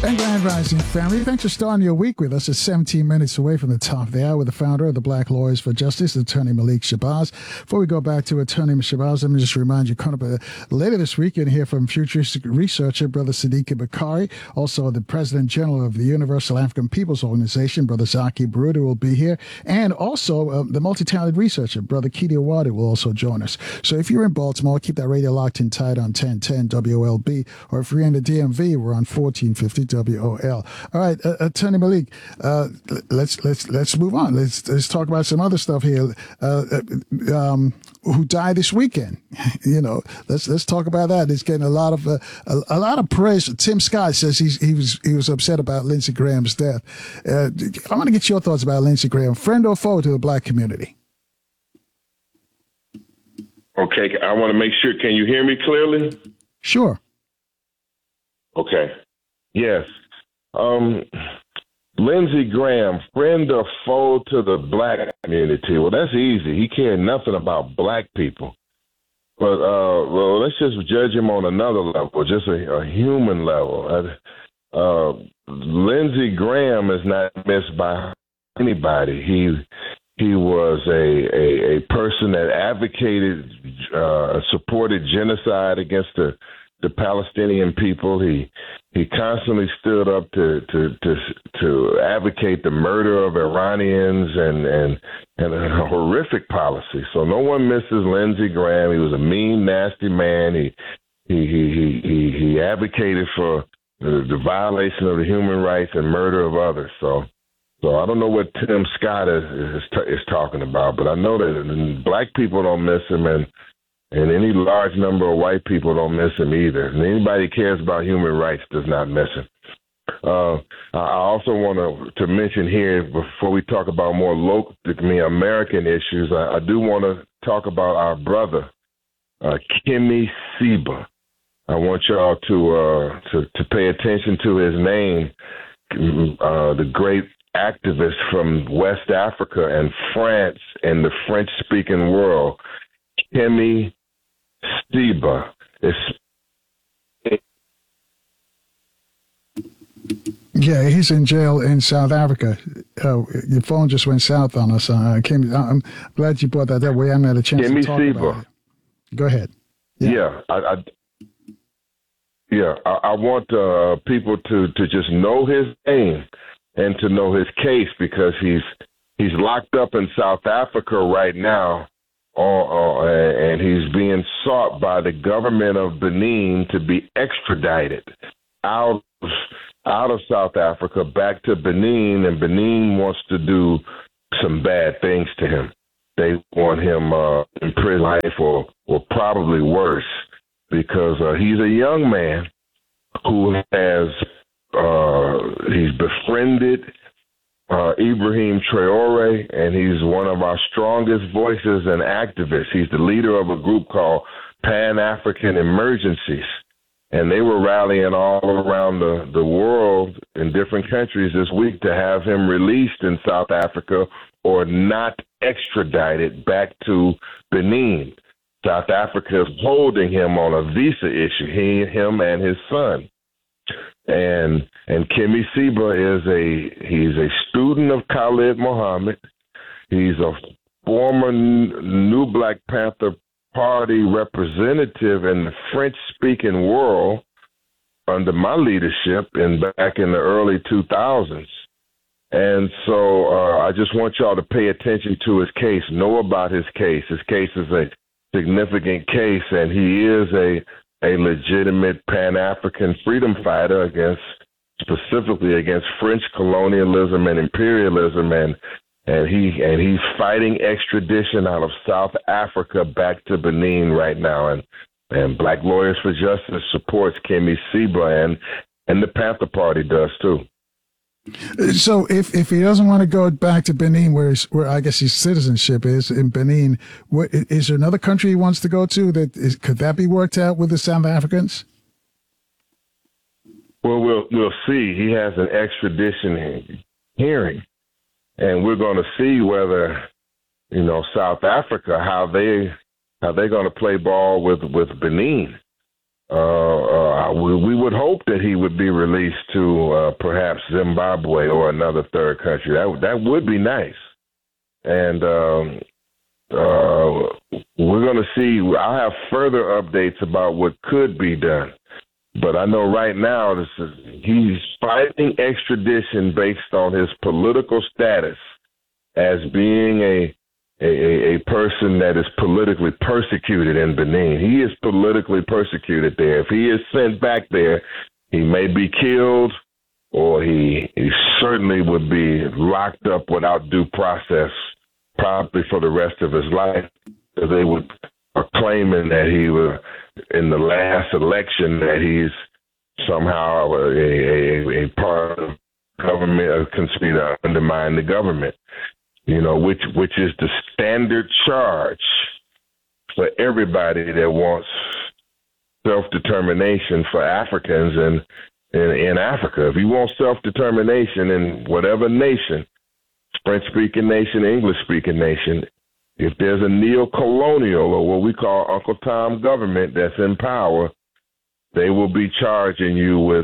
And Grand Rising family, thanks for starting your week with us. It's 17 minutes away from the top of the hour with the founder of the Black Lawyers for Justice, Attorney Malik Shabazz. Before we go back to Attorney Shabazz, let me just remind you, coming up later this week, you're going to hear from futuristic researcher Brother Sadiq Bakari, also the President General of the Universal African Peoples Organization, Brother Zaki Baruda will be here, and also the multi-talented researcher, Brother Kidi Awadi, will also join us. So if you're in Baltimore, keep that radio locked in tight on 1010 WLB, or if you're in the DMV, we're on 1450 WOL. All right, Attorney Malik, let's move on. Let's talk about some other stuff here. Who died this weekend? Let's talk about that. It's getting a lot of praise. Tim Scott says he was upset about Lindsey Graham's death. I want to get your thoughts about Lindsey Graham, friend or foe to the Black community. Okay, I want to make sure. Can you hear me clearly? Sure. Okay. Yes. Lindsey Graham, friend or foe to the Black community? Well, that's easy. He cared nothing about Black people. But, let's just judge him on another level, just a human level. Lindsey Graham is not missed by anybody. He was a person that advocated, supported genocide against the Palestinian people. He constantly stood up to advocate the murder of Iranians and a horrific policy. So no one misses Lindsey Graham. He was a mean, nasty man. He advocated for the violation of the human rights and murder of others. So I don't know what Tim Scott is talking about, but I know that Black people don't miss him, and any large number of white people don't miss him either. And anybody who cares about human rights does not miss him. I also want to mention here, before we talk about more local, American issues, I do want to talk about our brother, Kemi Seba. I want y'all to pay attention to his name, the great activist from West Africa and France and the French-speaking world, Kemi Seba. Yeah, he's in jail in South Africa. Your phone just went south on us. Kemi, I'm glad you brought that up. We haven't had a chance to talk about it. Go ahead. Yeah, I want people to just know his name and to know his case, because he's locked up in South Africa right now. And he's being sought by the government of Benin to be extradited out of South Africa back to Benin, and Benin wants to do some bad things to him. They want him in prison life or probably worse, because he's a young man who has he's befriended Ibrahim Traore, and he's one of our strongest voices and activists. He's the leader of a group called Pan-African Emergencies, and they were rallying all around the world in different countries this week to have him released in South Africa or not extradited back to Benin. South Africa is holding him on a visa issue, him and his son. And Kemi Seba he's a student of Khalid Mohammed. He's a former New Black Panther Party representative in the French-speaking world under my leadership back in the early 2000s. And so I just want y'all to pay attention to his case, know about his case. His case is a significant case, and he is a legitimate Pan-African freedom fighter specifically against French colonialism and imperialism, and he's fighting extradition out of South Africa back to Benin right now, and Black Lawyers for Justice supports Kemi Seba, and the Panther Party does too. So if he doesn't want to go back to Benin, where I guess his citizenship is in Benin, is there another country he wants to go to? Could that be worked out with the South Africans? Well, we'll see. He has an extradition hearing, and we're going to see whether South Africa, how they're going to play ball with Benin. we would hope that he would be released to perhaps Zimbabwe or another third country. That would be nice. And we're going to see. I'll have further updates about what could be done. But I know right now he's fighting extradition based on his political status as being a person that is politically persecuted in Benin. He is politically persecuted there. If he is sent back there, he may be killed, or he certainly would be locked up without due process, probably for the rest of his life. They are claiming that he was in the last election, that he's somehow a part of government, a conspiracy to undermine the government. Which is the standard charge for everybody that wants self-determination for Africans in Africa. If you want self-determination in whatever nation, French-speaking nation, English-speaking nation, if there's a neo-colonial or what we call Uncle Tom government that's in power, they will be charging you with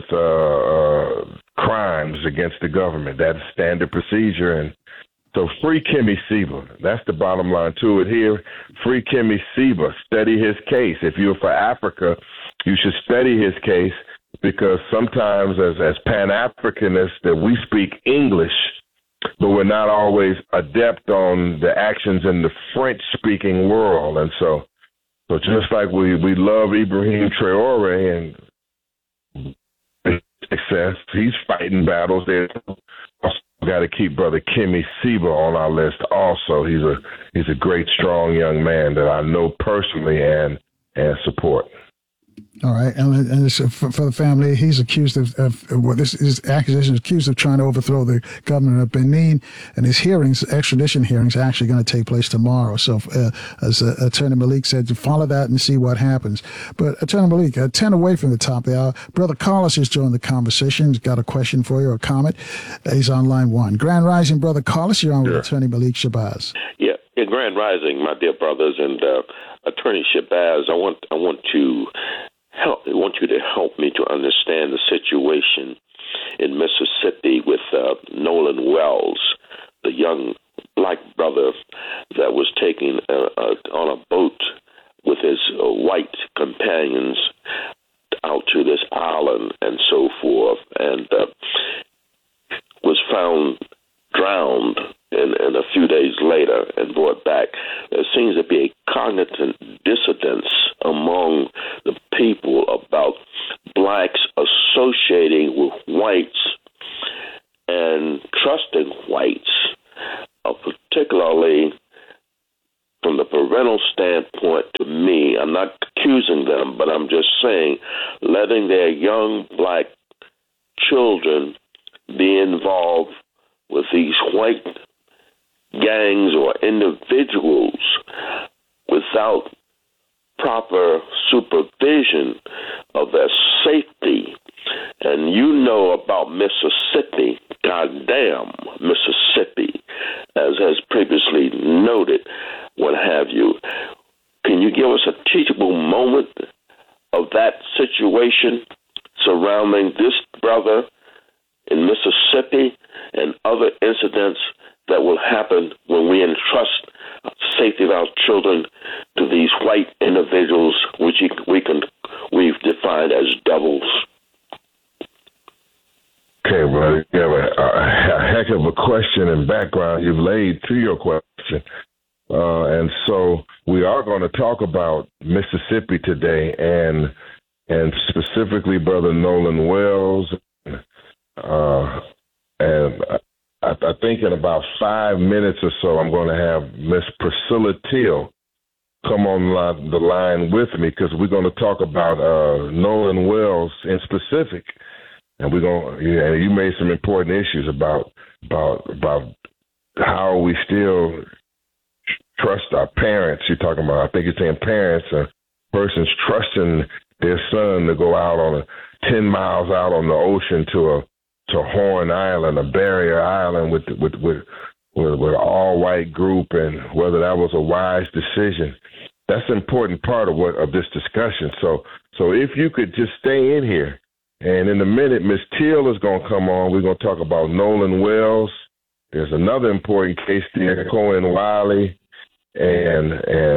crimes against the government. That's standard procedure. And so free Kemi Seba. That's the bottom line to it here. Free Kemi Seba. Study his case. If you're for Africa, you should study his case, because sometimes as Pan-Africanists that we speak English, but we're not always adept on the actions in the French-speaking world. And so just like we love Ibrahim Traore and success, he's fighting battles there. Got to keep Brother Kemi Seba on our list also. He's a great, strong young man that I know personally and support. All right, and for the family, he's accused his accusation is accused of trying to overthrow the government of Benin, and his extradition hearings, are actually going to take place tomorrow. So, as Attorney Malik said, to follow that and see what happens. But Attorney Malik, 10 away from the top of the hour, Brother Carlos has joined the conversation. He's got a question for you or a comment. He's on line one. Grand Rising, Brother Carlos, you're on with Attorney Malik Shabazz. Yeah, Grand Rising, my dear brothers, and Attorney Shabazz. I want you to help me to understand the situation in Mississippi with Nolan Wells, the young black brother that was taken on a boat with his white companions out to this island and so forth, and was found drowned and a few days later and brought back. There seems to be a cognitive dissonance among the people about blacks associating with whites and trusting whites, particularly from the parental standpoint. To me, I'm not accusing them, but I'm just saying letting their young black children be involved with these white gangs or individuals without proper supervision of their safety. And you know about Mississippi, goddamn Mississippi, as has previously noted, what have you. Can you give us a teachable moment of that situation surrounding this brother in Mississippi and other incidents that will happen when we entrust the safety of our children to these white individuals, which we've defined as devils? Okay, brother, you have a heck of a question and background you've laid to your question. And so we are going to talk about Mississippi today, and specifically Brother Nolan Wells. And I think in about 5 minutes or so, I'm going to have Miss Priscilla Till come on the line with me, because we're going to talk about Nolan Wells in specific. And you made some important issues about how we still trust our parents. You're talking about, I think you're saying parents or persons trusting their son to go out on 10 miles out on the ocean to Horn Island, a barrier island with an all white group, and whether that was a wise decision. That's an important part of this discussion. So So if you could just stay in here, and in a minute, Miss Teal is going to come on. We're going to talk about Nolan Wells. There's another important case there, Cohen Wiley, and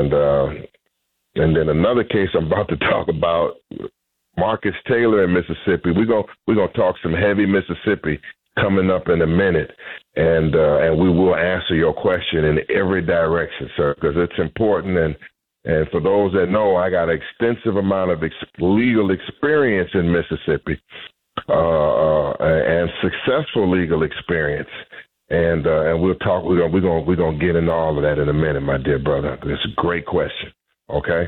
then another case I'm about to talk about, Marcus Taylor in Mississippi. We're gonna talk some heavy Mississippi coming up in a minute, and we will answer your question in every direction, sir, because it's important. And for those that know, I got an extensive amount of legal experience in Mississippi, and successful legal experience. And we'll talk. We're gonna get into all of that in a minute, my dear brother. It's a great question. Okay.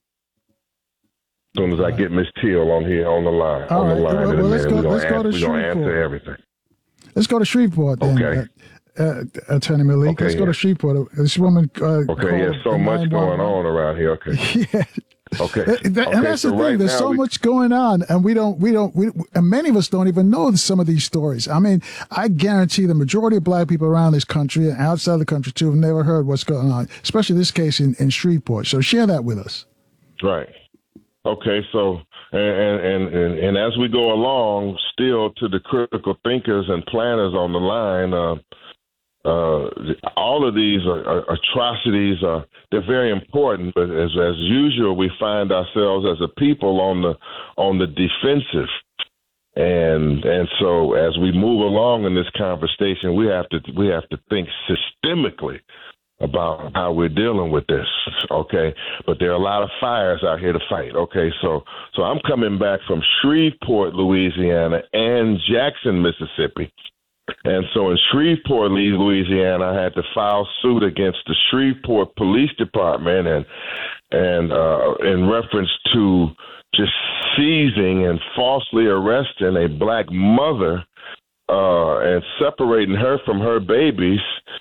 As soon as I get Miss Teal on here on the line, in a minute, we're gonna answer everything. Let's go to Shreveport then. Okay. Attorney Malik. Okay, let's go to Shreveport. This woman. There's so much going on around here. Okay. Yeah. Okay. And that's the thing. There's so much going on, and we and many of us don't even know some of these stories. I mean, I guarantee the majority of black people around this country and outside the country too have never heard what's going on, especially this case in Shreveport. So share that with us. Right. Okay. So, and as we go along, still to the critical thinkers and planners on the line, all of these atrocities they're very important, but as usual, we find ourselves as a people on the defensive, and so as we move along in this conversation, we have to think systemically about how we're dealing with this. Okay, but there are a lot of fires out here to fight. Okay, so I'm coming back from Shreveport, Louisiana, and Jackson, Mississippi. And so in Shreveport, Louisiana, I had to file suit against the Shreveport Police Department and in reference to just seizing and falsely arresting a black mother and separating her from her babies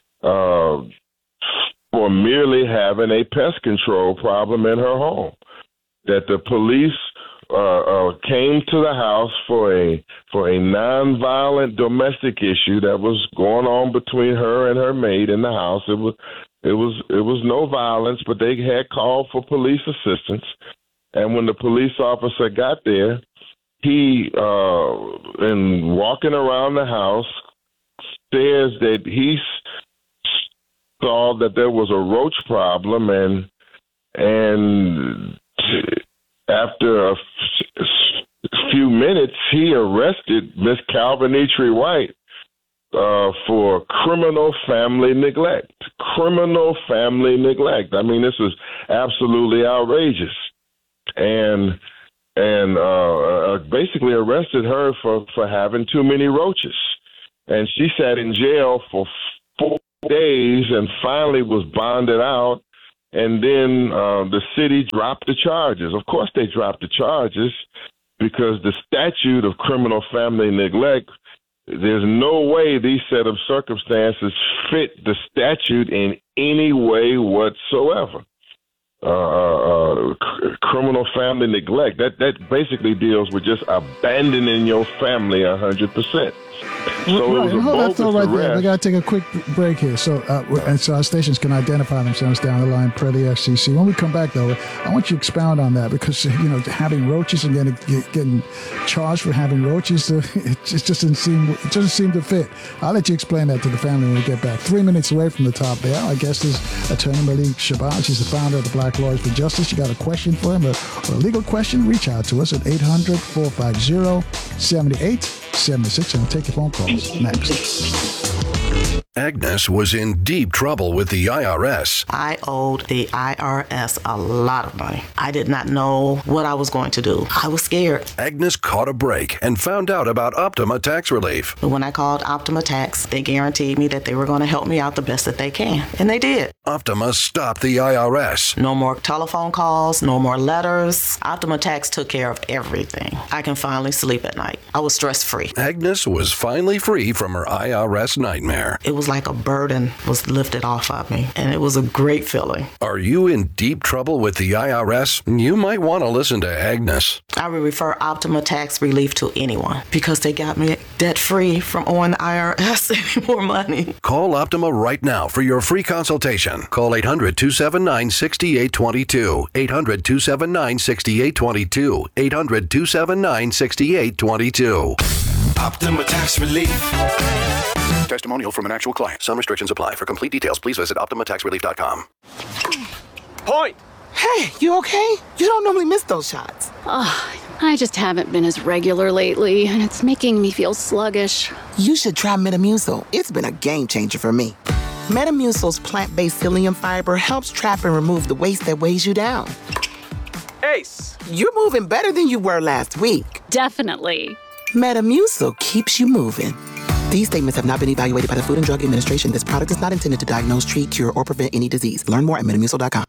for merely having a pest control problem in her home. That the police came to the house for a nonviolent domestic issue that was going on between her and her maid in the house. It was no violence, but they had called for police assistance. And when the police officer got there, he, in walking around the house, says that he saw that there was a roach problem, and after a few minutes, he arrested Miss Calvinitri White for criminal family neglect. Criminal family neglect. I mean, this was absolutely outrageous, and basically arrested her for having too many roaches, and she sat in jail for 4 days and finally was bonded out. And then the city dropped the charges. Of course they dropped the charges because the statute of criminal family neglect, there's no way these set of circumstances fit the statute in any way whatsoever. Criminal family neglect, that basically deals with just abandoning your family 100%. So right. That's all right there. We got to take a quick break here. So our stations can identify themselves down the line per the FCC. When we come back, though, I want you to expound on that because, having roaches and getting charged for having roaches, it just doesn't seem to fit. I'll let you explain that to the family when we get back. 3 minutes away from the top there. Our guest is Attorney Malik Shabazz. He's the founder of the Black Lawyers for Justice. You got a question for him or a legal question? Reach out to us at 800-450-7876 and we'll take your phone calls next. Agnes was in deep trouble with the IRS. I owed the IRS a lot of money. I did not know what I was going to do. I was scared. Agnes caught a break and found out about Optima Tax Relief. But when I called Optima Tax, they guaranteed me that they were going to help me out the best that they can. And they did. Optima stopped the IRS. No more telephone calls, no more letters. Optima Tax took care of everything. I can finally sleep at night. I was stress-free. Agnes was finally free from her IRS nightmare. It was like a burden was lifted off of me, and it was a great feeling. Are you in deep trouble with the IRS? You might want to listen to Agnes. I would refer Optima Tax Relief to anyone because they got me debt-free from owing the IRS any more money. Call Optima right now for your free consultation. Call 800-279-6822. 800-279-6822. 800-279-6822. Optima Tax Relief. Testimonial from an actual client. Some restrictions apply. For complete details, please visit OptimaTaxRelief.com. Point! Hey, you okay? You don't normally miss those shots. I just haven't been as regular lately, and it's making me feel sluggish. You should try Metamucil. It's been a game changer for me. Metamucil's plant-based psyllium fiber helps trap and remove the waste that weighs you down. Ace! You're moving better than you were last week. Definitely. Metamucil keeps you moving. These statements have not been evaluated by the Food and Drug Administration. This product is not intended to diagnose, treat, cure, or prevent any disease. Learn more at Metamucil.com.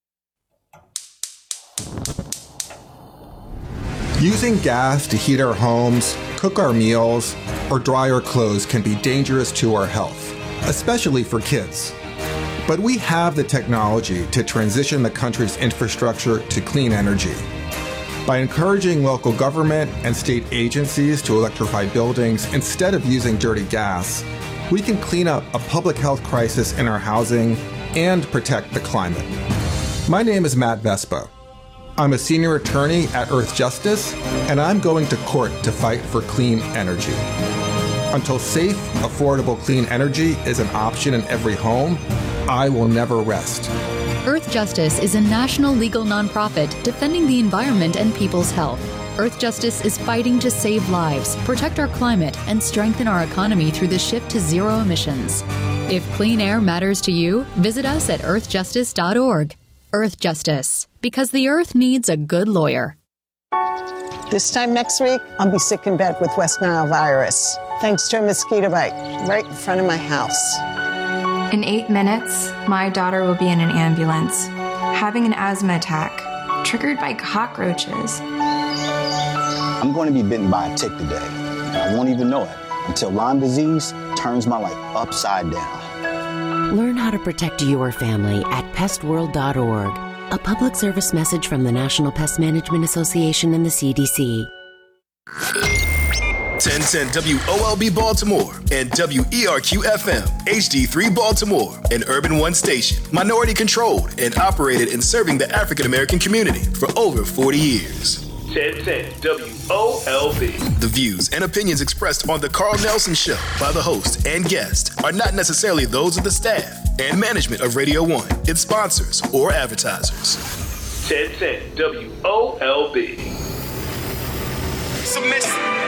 Using gas to heat our homes, cook our meals, or dry our clothes can be dangerous to our health, especially for kids. But we have the technology to transition the country's infrastructure to clean energy. By encouraging local government and state agencies to electrify buildings instead of using dirty gas, we can clean up a public health crisis in our housing and protect the climate. My name is Matt Vespa. I'm a senior attorney at Earth Justice, and I'm going to court to fight for clean energy. Until safe, affordable clean energy is an option in every home, I will never rest. Earth Justice is a national legal nonprofit defending the environment and people's health. Earth Justice is fighting to save lives, protect our climate, and strengthen our economy through the shift to zero emissions. If clean air matters to you, visit us at earthjustice.org. Earth Justice, because the earth needs a good lawyer. This time next week, I'll be sick in bed with West Nile virus, thanks to a mosquito bite right in front of my house. In 8 minutes, my daughter will be in an ambulance, having an asthma attack, triggered by cockroaches. I'm going to be bitten by a tick today, and I won't even know it until Lyme disease turns my life upside down. Learn how to protect your family at pestworld.org. A public service message from the National Pest Management Association and the CDC. 1010 WOLB Baltimore and WERQ-FM HD3 Baltimore, an Urban One station, minority controlled and operated in serving the African American community for over 40 years. 1010 WOLB. The views and opinions expressed on The Carl Nelson Show by the host and guest are not necessarily those of the staff and management of Radio 1, its sponsors, or advertisers. 1010 WOLB. Submissive.